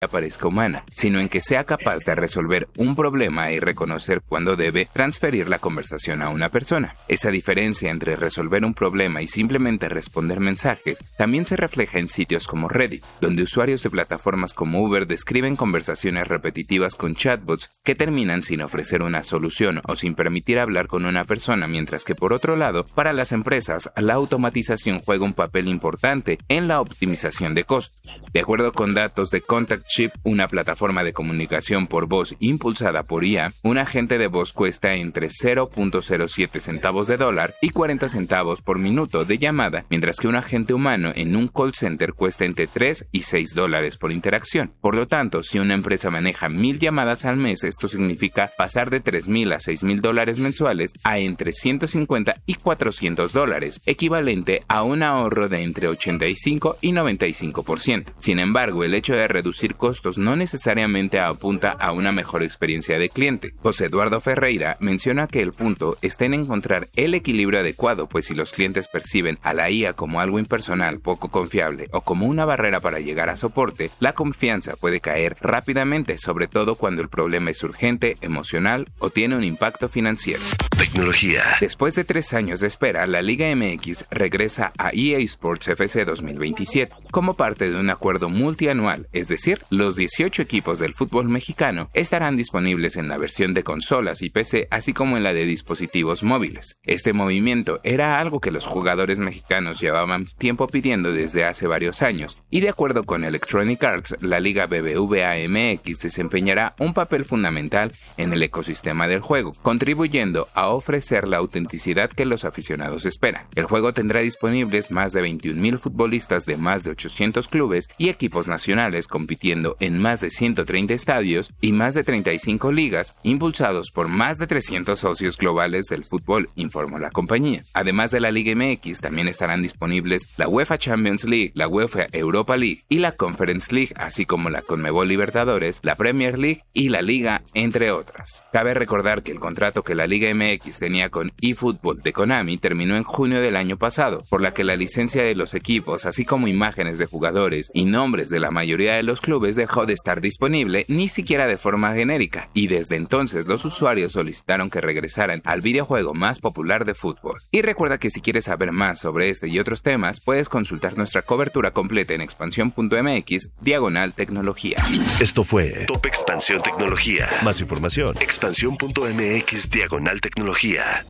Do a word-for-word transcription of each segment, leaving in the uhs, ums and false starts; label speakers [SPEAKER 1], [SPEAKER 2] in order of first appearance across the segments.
[SPEAKER 1] parezca humana, sino en que sea capaz de resolver un problema y reconocer cuándo debe transferir la conversación a una persona. Esa diferencia entre resolver un problema y simplemente responder mensajes también se refleja en sitios como Reddit, donde usuarios de plataformas como Uber describen conversaciones repetitivas con chatbots que terminan sin ofrecer una solución o sin permitir hablar con una persona, mientras que por otro lado, para las empresas, la automatización juega un papel importante en la optimización de costos. De acuerdo con datos de ContactShip, una plataforma de comunicación por voz impulsada por I A, un agente de voz cuesta entre cero punto cero siete centavos de dólar y cuarenta centavos por minuto de llamada, mientras que un agente humano en un call center cuesta entre tres y seis dólares por interacción. Por lo tanto, si una empresa maneja mil llamadas al mes, esto significa pasar de tres mil a seis mil dólares mensuales a entre ciento cincuenta y cuatrocientos dólares, equivalente a un ahorro de entre ochenta y cinco y noventa y cinco por ciento. Sin embargo, el hecho de reducir costos no necesariamente apunta a una mejor experiencia de cliente. José Eduardo Ferreira menciona que el punto está en encontrar el equilibrio adecuado, pues si los clientes perciben a la I A como algo impersonal, poco confiable o como una barrera para llegar a soporte, la confianza puede caer rápidamente, sobre todo cuando el problema es urgente, emocional o tiene un impacto financiero.
[SPEAKER 2] Tecnología.
[SPEAKER 1] Después de tres años de espera, la Liga M X regresa a E A Sports F C dos mil veintisiete como parte de un acuerdo multianual, es decir, los dieciocho equipos del fútbol mexicano estarán disponibles en la versión de consolas y P C, así como en la de dispositivos móviles. Este movimiento era algo que los jugadores mexicanos llevaban tiempo pidiendo desde hace varios años, y de acuerdo con Electronic Arts, la Liga B B V A M X desempeñará un papel fundamental en el ecosistema del juego, contribuyendo a ofrecer la autenticidad que los aficionados esperan. El juego tendrá disponibles más de veintiún mil futbolistas de más de ochocientos clubes y equipos nacionales compitiendo en más de ciento treinta estadios y más de treinta y cinco ligas, impulsados por más de trescientos socios globales del fútbol, informó la compañía. Además de la Liga M X, también estarán disponibles la UEFA Champions League, la UEFA Europa League y la Conference League, así como la Conmebol Libertadores, la Premier League y la Liga, entre otras. Cabe recordar que el contrato que la Liga M X tenía con eFootball de Konami terminó en junio del año pasado, por la que la licencia de los equipos, así como imágenes de jugadores y nombres de la mayoría de los clubes, dejó de estar disponible, ni siquiera de forma genérica, y desde entonces los usuarios solicitaron que regresaran al videojuego más popular de fútbol. Y recuerda que si quieres saber más sobre este y otros temas, puedes consultar nuestra cobertura completa en expansión punto m x diagonal tecnología.
[SPEAKER 2] Esto fue Top Expansión Tecnología. Más información, expansión punto m x diagonal tecnología.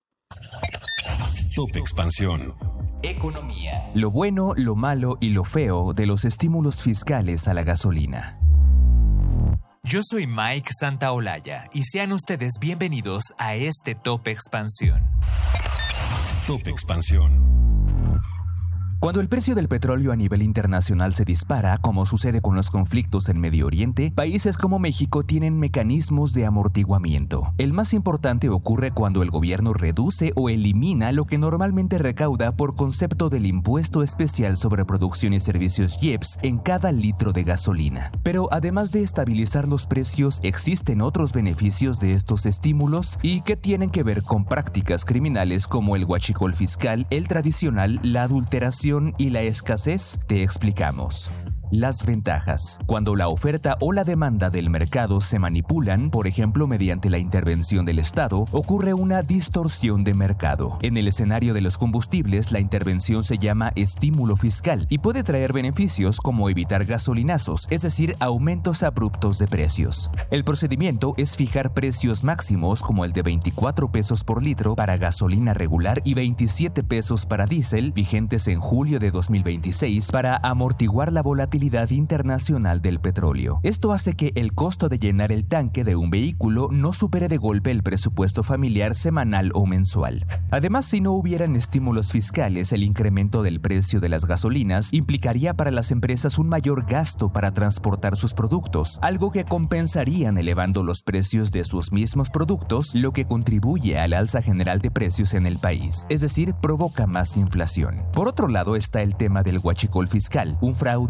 [SPEAKER 2] Top Expansión.
[SPEAKER 3] Economía. Lo bueno, lo malo y lo feo de los estímulos fiscales a la gasolina. Yo soy Mike Santaolalla y sean ustedes bienvenidos a este Top Expansión.
[SPEAKER 2] Top Expansión.
[SPEAKER 3] Cuando el precio del petróleo a nivel internacional se dispara, como sucede con los conflictos en Medio Oriente, países como México tienen mecanismos de amortiguamiento. El más importante ocurre cuando el gobierno reduce o elimina lo que normalmente recauda por concepto del impuesto especial sobre producción y servicios I E P S en cada litro de gasolina. Pero además de estabilizar los precios, existen otros beneficios de estos estímulos y que tienen que ver con prácticas criminales como el huachicol fiscal, el tradicional, la adulteración y la escasez. Te explicamos. Las ventajas. Cuando la oferta o la demanda del mercado se manipulan, por ejemplo mediante la intervención del Estado, ocurre una distorsión de mercado. En el escenario de los combustibles, la intervención se llama estímulo fiscal y puede traer beneficios como evitar gasolinazos, es decir, aumentos abruptos de precios. El procedimiento es fijar precios máximos como el de veinticuatro pesos por litro para gasolina regular y veintisiete pesos para diésel, vigentes en julio de dos mil veintiséis, para amortiguar la volatilidad internacional del petróleo. Esto hace que el costo de llenar el tanque de un vehículo no supere de golpe el presupuesto familiar semanal o mensual. Además, si no hubieran estímulos fiscales, el incremento del precio de las gasolinas implicaría para las empresas un mayor gasto para transportar sus productos, algo que compensarían elevando los precios de sus mismos productos, lo que contribuye al alza general de precios en el país, es decir, provoca más inflación. Por otro lado está el tema del huachicol fiscal, un fraude en aduanas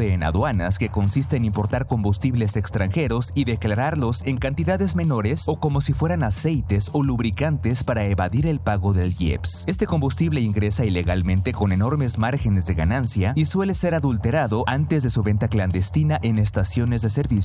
[SPEAKER 3] aduanas, que consiste en importar combustibles extranjeros y declararlos en cantidades menores o como si fueran aceites o lubricantes para evadir el pago del I E P S. Este combustible ingresa ilegalmente con enormes márgenes de ganancia y suele ser adulterado antes de su venta clandestina en estaciones de servicio